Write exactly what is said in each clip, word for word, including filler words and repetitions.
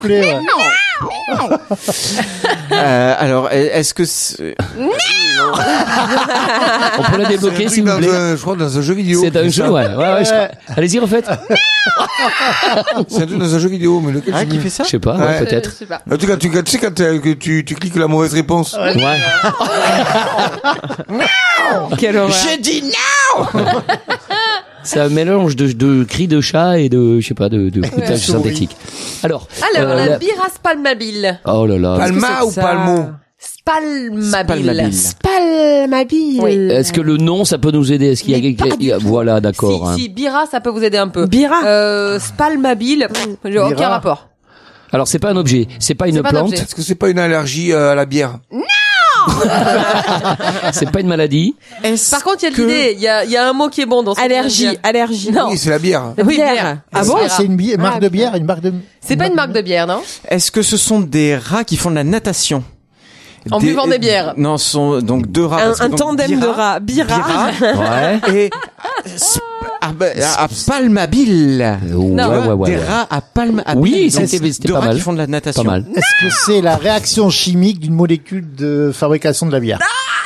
Ouais. euh, alors, est-ce que c'est... On peut la débloquer si vous voulez. Un, je crois dans un jeu vidéo. C'est un jeu, ouais. ouais, ouais je... Allez-y, refaites. C'est un truc dans un jeu vidéo, mais lequel Ah, qui fait ça? Je sais pas, ouais, ouais, peut-être. Je sais pas. En tout cas, tu, tu sais quand tu, tu, tu cliques la mauvaise réponse. Ouais. Quelle horreur. J'ai dit non. C'est un mélange de, de cris de chat et de, je sais pas, de, de bruitage synthétique. Alors. Alors, euh, la la... Bira Spalmabile. Oh là là. Palma ou ça Palmo? Spalmabile. Spalmabile. Oui. Est-ce que le nom, ça peut nous aider? Est-ce qu'il y a Mais quelque... pas du tout. Voilà, d'accord. Si, hein. si, Bira, ça peut vous aider un peu. Bira. Euh, Spalmabile, pff, j'ai aucun Bira. rapport. Alors, c'est pas un objet, c'est pas une C'est pas un plante, objet. Est-ce que c'est pas une allergie euh, à la bière? c'est pas une maladie. Par contre, il y a de l'idée. Il y a, il y a un mot qui est bon dans ce Allergie, qu'on vient de dire. allergie. Non. Oui, c'est la bière. Oui, Bière. bière. Ah bon? Ah, c'est une bi- marque Ah, de bière, une marque de. C'est pas une marque de bière, non? Est-ce que ce sont des rats qui font de la natation? En buvant des bières. Non, ce sont donc deux rats. Un, parce que un donc, tandem Bira, de rats. Bira. Ouais. et sp- à, bah, à Palmabile. Ouais, ouais, ouais. Des ouais. rats à Palmabile. Oui, Donc, c'était- c'était deux pas rats mal. qui font de la natation. Pas mal. Est-ce que c'est la réaction chimique d'une molécule de fabrication de la bière?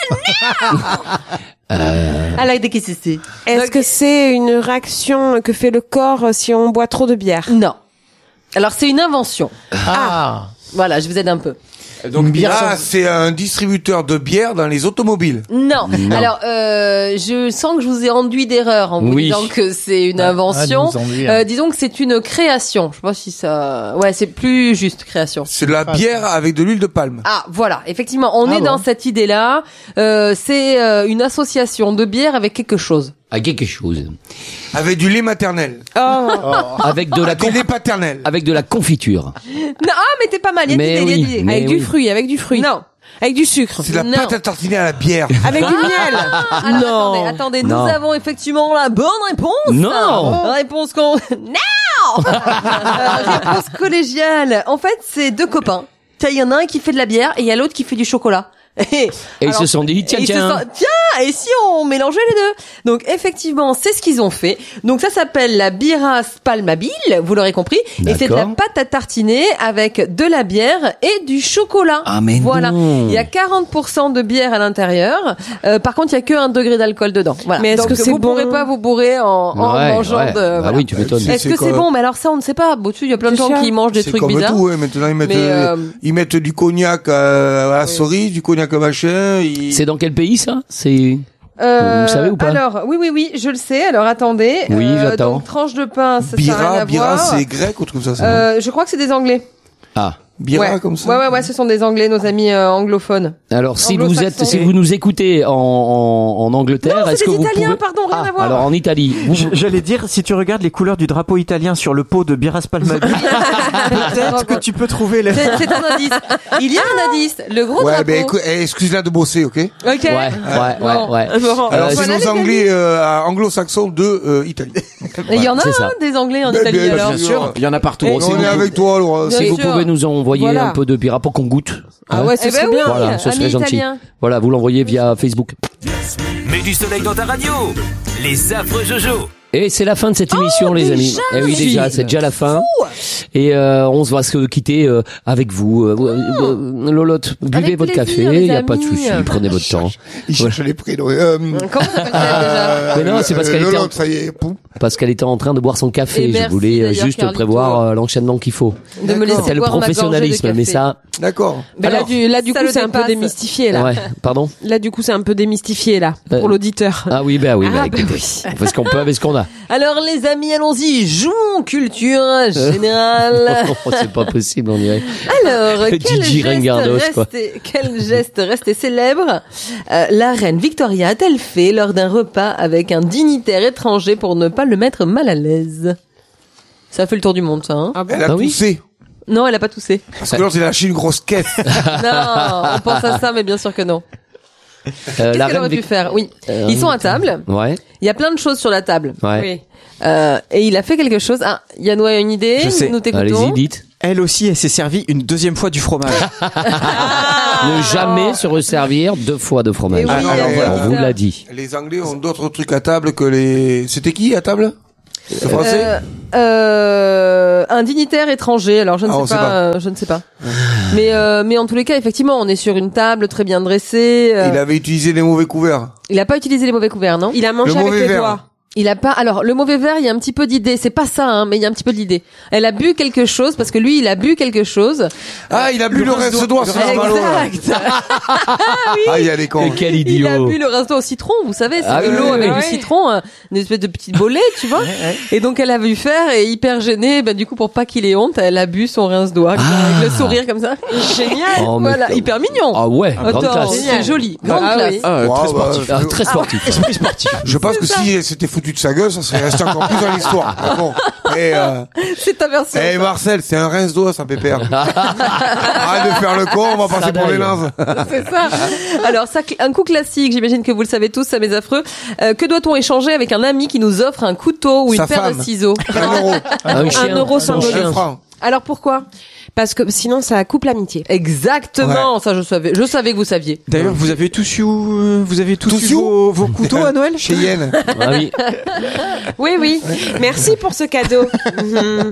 Ah là, dès que c'est c'est. Est-ce que c'est une réaction que fait le corps si on boit trop de bière? Non. Alors, c'est une invention. Ah. Voilà, je vous aide un peu. Donc Une bière Bira, sans- c'est un distributeur de bière dans les automobiles. Non. Alors, euh, je sens que je vous ai enduit d'erreur en vous Oui. disant que c'est une Ah, invention. ah, nous enduire. Euh, disons que c'est une création. Je sais pas si ça... Ouais, c'est plus juste, création. C'est de la bière avec de l'huile de palme. Ah, voilà. Effectivement, on Ah est bon. dans cette idée-là. Euh, c'est euh, une association de bière avec quelque chose. À quelque chose. Avec du lait maternel. Oh. Avec de la Avec du conf- lait paternel. avec de la confiture. Non, ah, mais t'es pas mal. Il y a Mais des idées, il y a oui, des idées. mais Avec oui. du fruit, avec du fruit. Non. Avec du sucre. C'est de la Non. pâte à tartiner à la bière. Avec du miel. Alors, Non. attendez, attendez, Non. nous avons effectivement la bonne réponse. Non. La réponse qu'on... Non. Euh, Réponse collégiale. En fait, c'est deux copains. Tiens, il y en a un qui fait de la bière et il y a l'autre qui fait du chocolat. Et, Et ils se sont dit, tiens, ils se tiens. sont- tiens, et si on mélangeait les deux? Donc, effectivement, c'est ce qu'ils ont fait. Donc, ça s'appelle la Bira Spalmabile, vous l'aurez compris. Et c'est de la D'accord. pâte à tartiner avec de la bière et du chocolat. Ah, mais voilà. non. Il y a quarante pour cent de bière à l'intérieur. Euh, par contre, il y a que un degré d'alcool dedans. Voilà. Mais est-ce Donc, que c'est vous bon pourrez pas vous bourrer en, en Ouais, mangeant ouais. de, Bah voilà. oui, tu m'étonnes. C'est- Est-ce que c'est comme- bon? Mais alors ça, on ne sait pas. Bon, tu, il y a plein de C'est gens sûr. qui mangent des C'est trucs comme bizarres. tout, ouais. Maintenant, ils mettent, Mais, euh, euh, ils mettent du cognac euh, à la Oui. cerise, du cognac à machin. Ils... C'est dans quel pays, ça? C'est... Euh, Vous savez ou pas? Alors, oui, oui, oui, je le sais. Alors, attendez. Oui, Euh, j'attends. donc, tranche de pain, ça, ça a rien Bira, à Bira, voir. c'est grec ou truc comme ça. ça Euh, je crois que c'est des Anglais. Ah. Bira, ouais. comme ça. Ouais, ouais, ouais, ce sont des Anglais, nos amis euh, anglophones. Alors, si vous Anglo-saxon. êtes, si vous nous écoutez en, en, en Angleterre, Non, est-ce c'est que des vous Italiens, pouvez... pardon, rien ah, à voir. alors en Italie, vous, J- J'allais dire, si tu regardes les couleurs du drapeau italien sur le pot de Bira Spalmabile, peut-être que tu peux trouver les... C'est c'est un indice. Il y a un indice. Le gros Ouais, drapeau. ben écoute, eh, excuse-la de bosser, ok? Ok. ouais, ouais, Bon. ouais. Laurent, Alors, Euh, c'est voilà nos les Anglais euh, anglo-saxons de euh, Italie. Il y en a c'est ça. hein, des Anglais en Ben, Italie bien alors. sûr. Il y en a partout. Et- On si vous est pouvez- avec toi, alors. Bien Si vous sûr. pouvez nous envoyer Voilà. un peu de Bira pour qu'on goûte. Ah hein. ouais, ce Eh ben serait oui, bien. Voilà, ce ami serait gentil. italien. Voilà, vous l'envoyez via Facebook. Mets du soleil dans ta radio. Les affreux Jojo. Et c'est la fin de cette émission, les amis. Eh oui, déjà, c'est déjà la fin. Et euh, on se va se quitter euh, avec vous. Euh, euh, Lolotte, buvez Avec votre plaisir, café, les il n'y a pas de amis. souci, prenez votre temps. Il cherche les prénoms. Euh, Comment ça s'appelle déjà Mais non, c'est parce qu'elle euh, était en- l'autre, ça y est, poum. Parce qu'elle était en train de boire son Et café. Je merci, voulais euh, d'ailleurs, juste Carlito. prévoir euh, l'enchaînement qu'il faut. De me laisser C'est le boire ma gorgée de professionnalisme, mais café. ça... D'accord. Mais là, Alors, du, là, du ça coup, le c'est un peu dépasse. démystifié, là. Ouais, pardon. Là, du coup, c'est un peu démystifié, là, Euh, pour l'auditeur. Ah oui, bah oui, bah, Ah, bah écoutez, oui. on fait ce qu'on peut avec ce qu'on a. Alors les amis, allons-y, jouons culture générale. Oh, c'est pas possible, on dirait. Alors, quel Gigi geste, Rengardos, quoi. resté, quel geste resté célèbre euh, la reine Victoria a-t-elle fait lors d'un repas avec un dignitaire étranger pour ne pas le mettre mal à l'aise? Ça fait le tour du monde, ça, hein? Elle a Ah oui poussé. Non, elle a pas toussé. Parce que l'autre, il a lâché une grosse caisse. Non, on pense à ça, mais bien sûr que non. Euh, Qu'est-ce la qu'elle reine aurait pu Vic- faire? Oui, Euh, ils sont à table. Ouais, Il y a plein de choses sur la table. ouais. Oui. Euh, et il a fait quelque chose. Ah, Yannou a une idée. Je sais. Nous t'écoutons. Allez-y, dites. Elle aussi, elle s'est servie une deuxième fois du fromage. Ne jamais se resservir deux fois de fromage. Et oui, Ah, non, elle non, a on dit vous ça. l'a dit. Les Anglais ont d'autres trucs à table que les... C'était qui à table? C'est français Euh, euh, un dignitaire étranger. Alors je ne Ah, on sais sait pas, pas. euh, je ne sais pas. mais euh, mais en tous les cas, effectivement, on est sur une table très bien dressée. euh, Il avait utilisé les mauvais couverts. il a pas utilisé les mauvais couverts, non? Il a mangé Le avec mauvais les verre. doigts. Il a pas. Alors le mauvais verre, il y a un petit peu d'idée. C'est pas ça, hein, mais il y a un petit peu d'idée. Elle a bu quelque chose parce que lui, il a bu quelque chose. Ah, il a bu le reste doigt, c'est normal. Exact. Ah, il y a des cons. Quel Il a idiot. bu le reste au citron, vous savez, c'est Ah de oui, l'eau oui, avec oui. du citron, euh, une espèce de petite bolée, tu vois. Et donc elle a vu faire et hyper gênée, ben du coup pour pas qu'il ait honte, elle a bu son rince-doigt avec le sourire comme ça. Génial. Oh, mais Voilà, comme- hyper mignon. Ah ouais, grande Attends, classe. c'est joli, grande Ah classe. oui. Ah, Wow, très bah, sportif. Ah, très sportif. Esprit sportif. Je pense que si c'était foutu de sa gueule, ça serait resté encore plus dans l'histoire. Mais bon. Et, euh, C'est ta version. eh, Marcel, c'est un rince-doigt, ça pépère. Arrête de faire le con, on va passer pour des nazes. C'est ça. Alors, ça, un coup classique, j'imagine que vous le savez tous, ça m'est affreux. Euh, que doit-on échanger avec un ami qui nous offre un couteau ou une Sa paire femme. de ciseaux? Un euro. Un chien. euro Un symbolique. chien. Un franc. Alors pourquoi? Parce que sinon, ça coupe l'amitié. Exactement, ça je savais. Je savais que vous saviez. D'ailleurs, vous avez tous eu, euh, vous avez tous, Tous eu eu vos, vos couteaux à Noël? Chez Yen. Ah oui. Oui, oui. Merci pour ce cadeau. Mhm.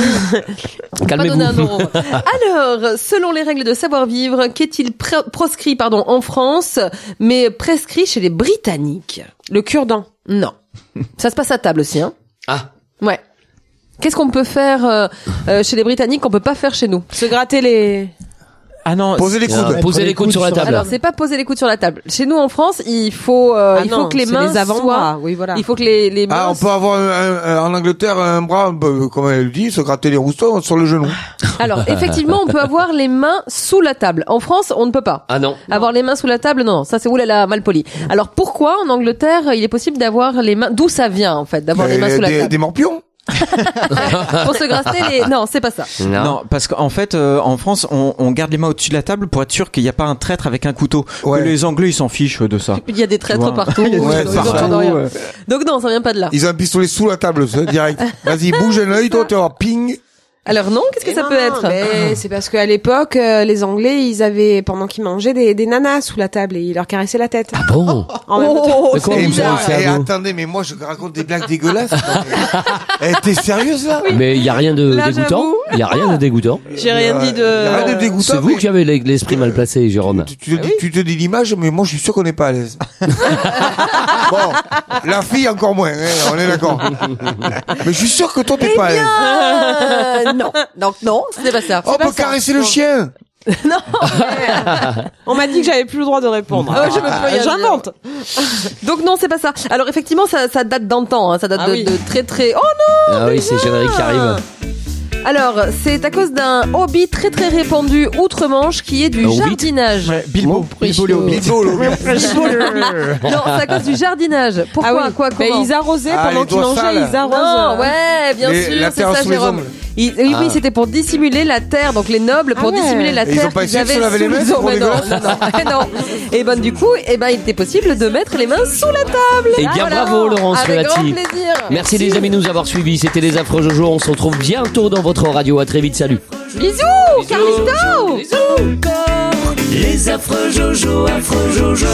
Pas donner un Calmez-vous. euro. Alors, selon les règles de savoir-vivre, qu'est-il pr- proscrit pardon en France, mais prescrit chez les Britanniques? Le cure-dent. Non. Ça se passe à table aussi, hein. Ah. Ouais. Qu'est-ce qu'on peut faire euh, euh, chez les Britanniques qu'on peut pas faire chez nous? Se gratter les... Ah non. Posez les Ah, coudes. Posez les coudes sur la table. Alors, c'est pas poser les coudes sur la table. Chez nous en France, il faut euh, Ah il non, faut que les c'est mains les avant-bras. soient Oui, voilà. il faut que les les mains Ah, on peut avoir un, un- un- en Angleterre un bras, bah, comme elle le dit, se gratter les roustons sur le genou. Alors, effectivement, on peut avoir les mains sous la table. En France, on ne peut pas. Ah non. Avoir les mains sous la table, non, ça c'est oulala, mal poli. Alors pourquoi en Angleterre il est possible d'avoir les mains, d'où ça vient en fait, d'avoir les mains Des- sous la des, table des morpions. pour se gratter les... Non, c'est pas ça. Non. Non, parce qu'en fait, euh, en France, on, on garde les mains au-dessus de la table pour être sûr qu'il n'y a pas un traître avec un couteau. Ouais. Que les Anglais, ils s'en fichent de ça. Il y a des traîtres Tu vois. partout. Il y a des ils traîtres en entendent partout, rien. ouais. Donc non, ça vient pas de là. Ils ont un pistolet sous la table, ça, direct. Vas-y, bouge un œil, toi, tu vas ping. Alors non, qu'est-ce que Mais ça non, peut non, être mais c'est parce qu'à l'époque, euh, les Anglais, ils avaient, pendant qu'ils mangeaient, des, des nanas sous la table et ils leur caressaient la tête. Ah bon. En même temps. Oh, Mais comment c'est Et vous bizarre. savez moi, ça, et vous attendez, mais moi, je raconte des blagues dégueulasses. Eh, t'es sérieuse, là? Mais il y a rien de Là, dégoûtant. j'avoue. Il y a rien de dégoûtant. J'ai rien dit Y a rien de de... dégoûtant. C'est vous mais qui avez l'esprit mal placé, Jérôme. Tu, tu te dis, tu te dis l'image, mais moi, je suis sûr qu'on n'est pas à l'aise. Bon, la fille, encore moins, hein, on est d'accord. Mais je suis sûr que toi, t'es pas à l'aise. Euh, non, donc non, ce n'est pas ça. Oh, on C'est pas peut ça. caresser le chien. On m'a dit que j'avais plus le droit de répondre. Oh, je peux plus rien dire. J'invente. Donc non, c'est pas ça. Alors effectivement, ça, ça date d'antan, hein. Ça date Ah de, oui. de très très... Oh non. Ah oui, c'est le générique qui arrive. Alors, c'est à cause d'un hobby très très répandu outre-Manche qui est du Un hobbit jardinage. Ouais, Bilbo. Mon Bilbo les hobbits. Bilbo, le- Non, c'est à cause du jardinage. Pourquoi Ah oui. Quoi Ben, comment ils arrosaient Ah, pendant les qu'ils doigts mangeaient, sales. ils arrosent. Non, euh, ouais, bien Les- sûr, la c'est terre ça, sous les Jérôme. ongles. Ils- oui, oui, Ah. c'était pour dissimuler la terre, donc les nobles, pour Ah ouais. dissimuler la Et ils terre ont pas qu'ils essayé de se avaient laver les sous mains, les c'est ongles. pour les Non, gosses non, non, non. Et ben du coup, eh ben il était possible de mettre les mains sous la table. Eh bien, Voilà. bravo, Laurence Avec grand Relati. plaisir. Merci les amis de nous avoir suivis. C'était les Affreux Jojo. On se retrouve bientôt dans votre radio. À très vite. Salut. Bisous, Caristo. Les affreux Jojo, affreux Jojo.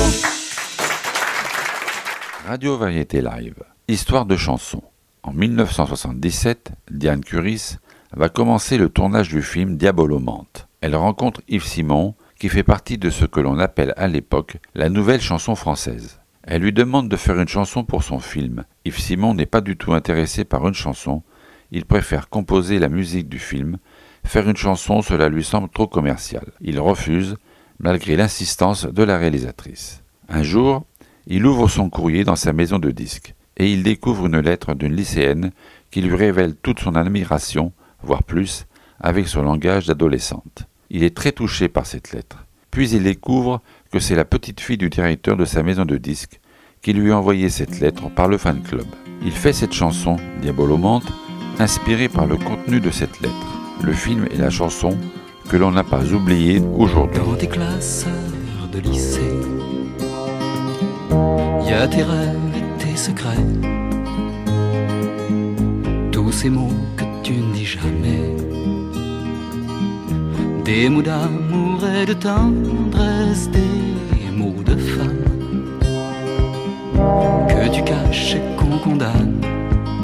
Radio Variété Live. Histoire de chanson. En mille neuf cent soixante-dix-sept, Diane Curis va commencer le tournage du film Diabolomante. Elle rencontre Yves Simon, qui fait partie de ce que l'on appelle à l'époque la nouvelle chanson française. Elle lui demande de faire une chanson pour son film. Yves Simon n'est pas du tout intéressé par une chanson, il préfère composer la musique du film. Faire une chanson, cela lui semble trop commercial. Il refuse, malgré l'insistance de la réalisatrice. Un jour, il ouvre son courrier dans sa maison de disques, et il découvre une lettre d'une lycéenne qui lui révèle toute son admiration, voire plus, avec son langage d'adolescente. Il est très touché par cette lettre. Puis il découvre que c'est la petite fille du directeur de sa maison de disques qui lui a envoyé cette lettre par le fan club. Il fait cette chanson, Diabolomante, inspirée par le contenu de cette lettre. Le film et la chanson que l'on n'a pas oublié aujourd'hui. Dans tes classes de lycée, y a tes rêves et tes secrets, tous ces mots que tu ne dis jamais, des mots d'amour et de tendresse, des mots de femme que tu caches et qu'on condamne.